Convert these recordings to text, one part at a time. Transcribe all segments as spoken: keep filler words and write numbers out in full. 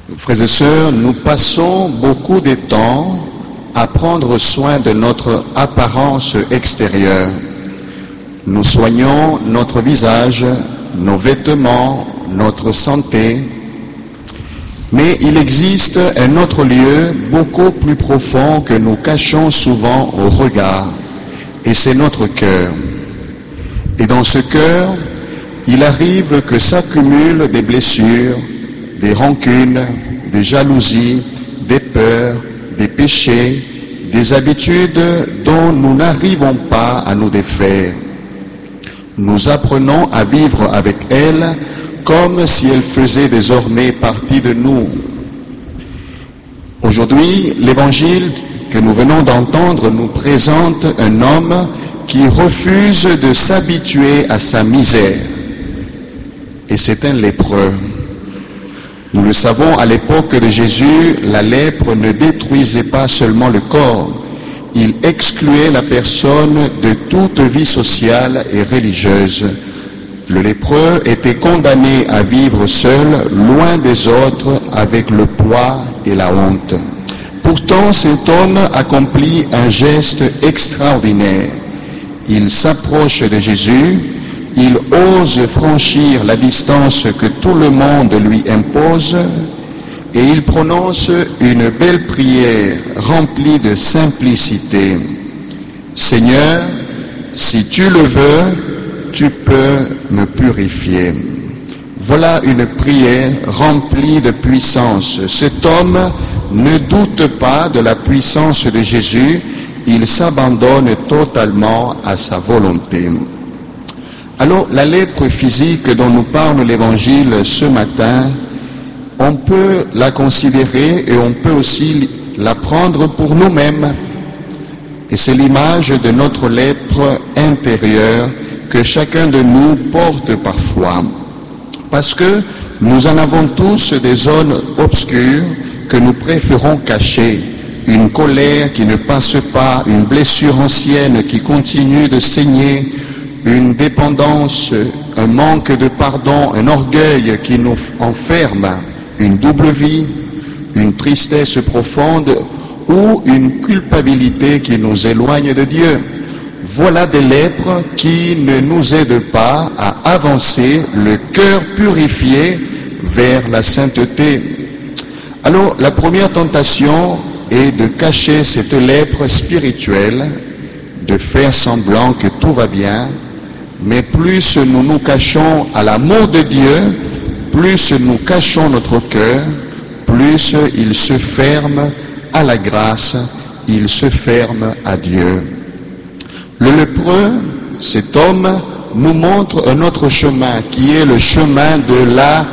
Frères et sœurs, nous passons beaucoup de temps à prendre soin de notre apparence extérieure. Nous soignons notre visage, nos vêtements, notre santé. Mais il existe un autre lieu beaucoup plus profond que nous cachons souvent au regard, et c'est notre cœur. Et dans ce cœur, il arrive que s'accumulent des blessures, des rancunes, des jalousies, des peurs, des péchés, des habitudes dont nous n'arrivons pas à nous défaire. Nous apprenons à vivre avec elles comme si elles faisaient désormais partie de nous. Aujourd'hui, l'évangile que nous venons d'entendre nous présente un homme qui refuse de s'habituer à sa misère. Et c'est un lépreux. Nous le savons, à l'époque de Jésus, la lèpre ne détruisait pas seulement le corps, il excluait la personne de toute vie sociale et religieuse. Le lépreux était condamné à vivre seul, loin des autres, avec le poids et la honte. Pourtant, cet homme accomplit un geste extraordinaire. Il s'approche de Jésus, il ose franchir la distance que tout le monde lui impose et il prononce une belle prière remplie de simplicité. Seigneur, si tu le veux, tu peux me purifier. Voilà une prière remplie de puissance. Cet homme ne doute pas de la puissance de Jésus, il s'abandonne totalement à sa volonté. Alors, la lèpre physique dont nous parle l'Évangile ce matin, on peut la considérer et on peut aussi la prendre pour nous-mêmes. Et c'est l'image de notre lèpre intérieure que chacun de nous porte parfois. Parce que nous en avons tous des zones obscures que nous préférons cacher. Une colère qui ne passe pas, une blessure ancienne qui continue de saigner, une dépendance, un manque de pardon, un orgueil qui nous enferme, une double vie, une tristesse profonde ou une culpabilité qui nous éloigne de Dieu. Voilà des lèpres qui ne nous aident pas à avancer le cœur purifié vers la sainteté. Alors, la première tentation est de cacher cette lèpre spirituelle, de faire semblant que tout va bien. Mais plus nous nous cachons à l'amour de Dieu, plus nous cachons notre cœur, plus il se ferme à la grâce, il se ferme à Dieu. Le lépreux, cet homme, nous montre un autre chemin qui est le chemin de la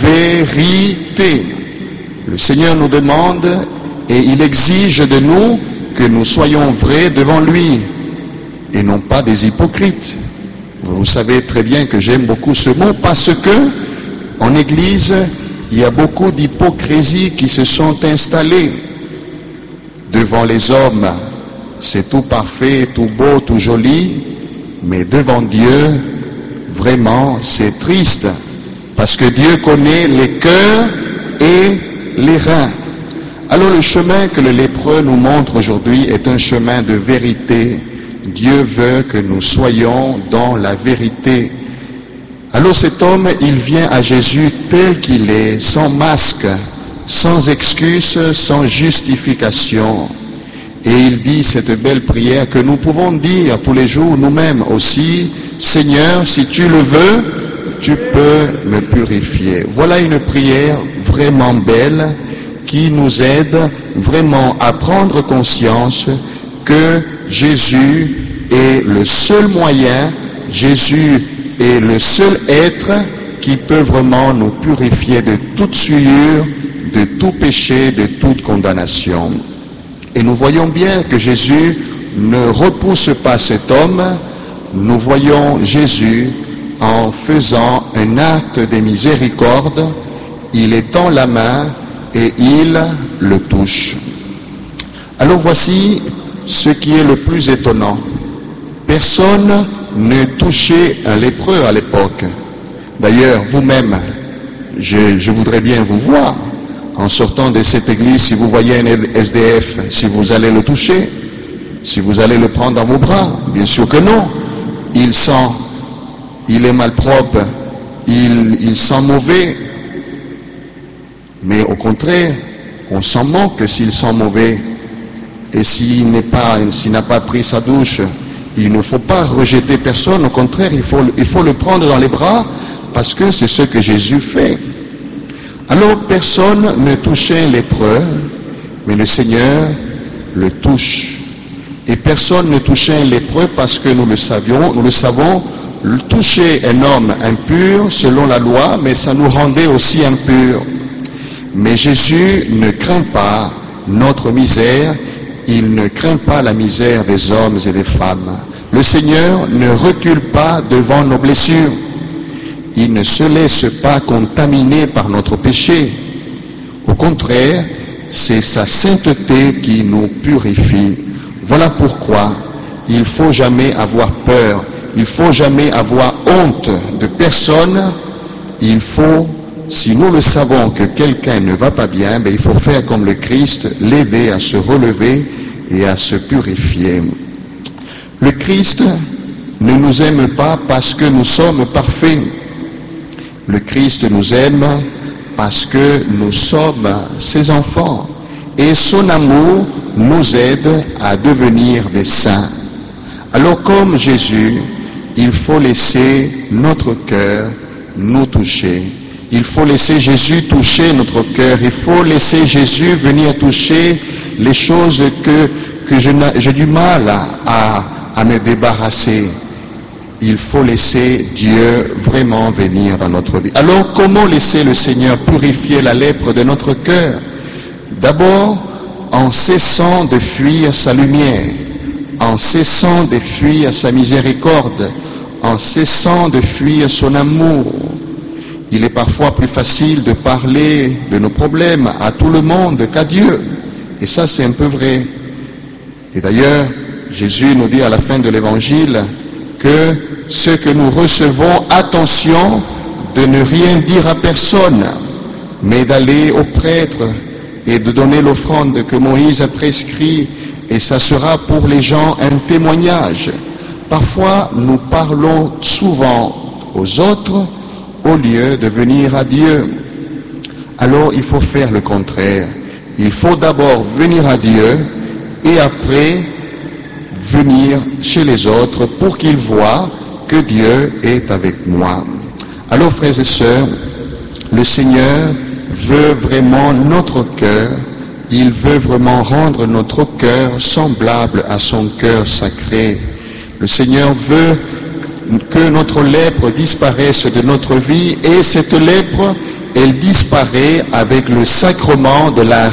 vérité. Le Seigneur nous demande et il exige de nous que nous soyons vrais devant lui et non pas des hypocrites. Vous savez très bien que j'aime beaucoup ce mot parce que en Église, il y a beaucoup d'hypocrisie qui se sont installées. Devant les hommes, c'est tout parfait, tout beau, tout joli, mais devant Dieu, vraiment, c'est triste parce que Dieu connaît les cœurs et les reins. Alors le chemin que le lépreux nous montre aujourd'hui est un chemin de vérité. Dieu veut que nous soyons dans la vérité. Alors cet homme, il vient à Jésus tel qu'il est, sans masque, sans excuse, sans justification. Et il dit cette belle prière que nous pouvons dire tous les jours nous-mêmes aussi, Seigneur, si tu le veux, tu peux me purifier. Voilà une prière vraiment belle qui nous aide vraiment à prendre conscience que Jésus est le seul moyen, Jésus est le seul être qui peut vraiment nous purifier de toute souillure, de tout péché, de toute condamnation. Et nous voyons bien que Jésus ne repousse pas cet homme, nous voyons Jésus en faisant un acte de miséricorde, il étend la main et il le touche. Alors voici ce qui est le plus étonnant. Personne ne touchait un lépreux à l'époque. D'ailleurs, vous-même, je, je voudrais bien vous voir En sortant de cette église, si vous voyez un S D F, si vous allez le toucher, si vous allez le prendre dans vos bras, bien sûr que non. Il sent, il est malpropre, il, il sent mauvais. Mais au contraire, on s'en moque s'il sent mauvais. Et s'il n'est pas, s'il n'a pas pris sa douche, il ne faut pas rejeter personne. Au contraire, il faut, il faut le prendre dans les bras parce que c'est ce que Jésus fait. Alors personne ne touchait un lépreux, mais le Seigneur le touche. Et personne ne touchait un lépreux parce que nous le savions, nous le savons, toucher un homme impur selon la loi, mais ça nous rendait aussi impurs. Mais Jésus ne craint pas notre misère, il ne craint pas la misère des hommes et des femmes. Le Seigneur ne recule pas devant nos blessures. Il ne se laisse pas contaminer par notre péché. Au contraire, c'est sa sainteté qui nous purifie. Voilà pourquoi il ne faut jamais avoir peur, il ne faut jamais avoir honte de personne. Il faut, si nous le savons que quelqu'un ne va pas bien, ben il faut faire comme le Christ, l'aider à se relever et à se purifier. Le Christ ne nous aime pas parce que nous sommes parfaits. Le Christ nous aime parce que nous sommes ses enfants. Et son amour nous aide à devenir des saints. Alors comme Jésus, il faut laisser notre cœur nous toucher. Il faut laisser Jésus toucher notre cœur. Il faut laisser Jésus venir toucher les choses que, que j'ai du mal à, à, à me débarrasser. Il faut laisser Dieu vraiment venir dans notre vie. Alors, comment laisser le Seigneur purifier la lèpre de notre cœur? D'abord, en cessant de fuir sa lumière, en cessant de fuir sa miséricorde, en cessant de fuir son amour. Il est parfois plus facile de parler de nos problèmes à tout le monde qu'à Dieu. Et ça, c'est un peu vrai. Et d'ailleurs, Jésus nous dit à la fin de l'Évangile que ce que nous recevons, attention de ne rien dire à personne, mais d'aller au prêtre et de donner l'offrande que Moïse a prescrit, et ça sera pour les gens un témoignage. Parfois, nous parlons souvent aux autres au lieu de venir à Dieu. Alors, il faut faire le contraire. Il faut d'abord venir à Dieu et après venir chez les autres pour qu'ils voient que Dieu est avec moi. Alors, frères et sœurs, le Seigneur veut vraiment notre cœur. Il veut vraiment rendre notre cœur semblable à son cœur sacré. Le Seigneur veut que notre lèpre disparaisse de notre vie, et cette lèpre, elle disparaît avec le sacrement de la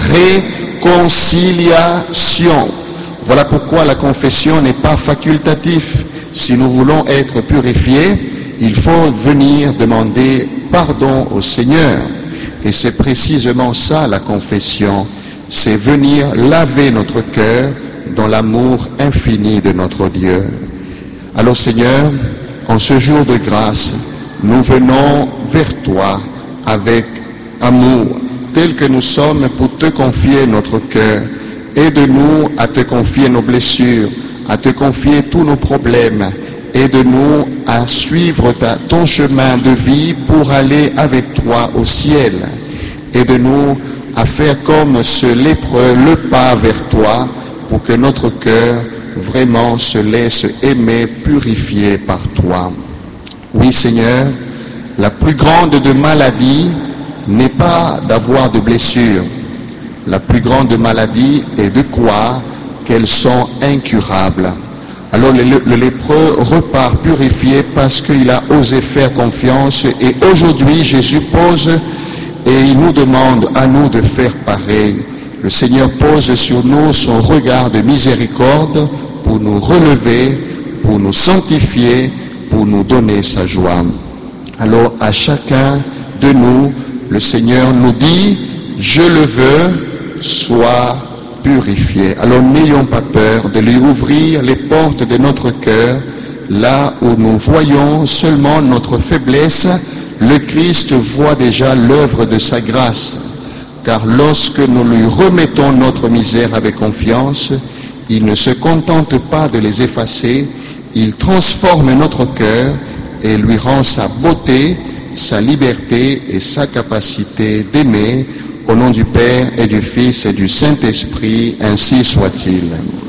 réconciliation. Voilà pourquoi la confession n'est pas facultative. Si nous voulons être purifiés, il faut venir demander pardon au Seigneur. Et c'est précisément ça la confession. C'est venir laver notre cœur dans l'amour infini de notre Dieu. Alors Seigneur, en ce jour de grâce, nous venons vers toi avec amour, tel que nous sommes, pour te confier notre cœur. Aide-nous à te confier nos blessures, à te confier tous nos problèmes. Aide-nous à suivre ta, ton chemin de vie pour aller avec toi au ciel. Aide-nous à faire comme ce lépreux le pas vers toi, pour que notre cœur vraiment se laisse aimer, purifier par toi. Oui Seigneur, la plus grande de maladies n'est pas d'avoir de blessures. La plus grande maladie est de croire qu'elles sont incurables. Alors le, le lépreux repart purifié parce qu'il a osé faire confiance, et aujourd'hui Jésus pose et il nous demande à nous de faire pareil. Le Seigneur pose sur nous son regard de miséricorde pour nous relever, pour nous sanctifier, pour nous donner sa joie. Alors à chacun de nous, le Seigneur nous dit, je le veux, sois purifié. Alors n'ayons pas peur de lui ouvrir les portes de notre cœur, là où nous voyons seulement notre faiblesse. Le Christ voit déjà l'œuvre de sa grâce. car lorsque nous lui remettons notre misère avec confiance, il ne se contente pas de les effacer, il transforme notre cœur et lui rend sa beauté, sa liberté et sa capacité d'aimer. Au nom du Père et du Fils et du Saint-Esprit, ainsi soit-il.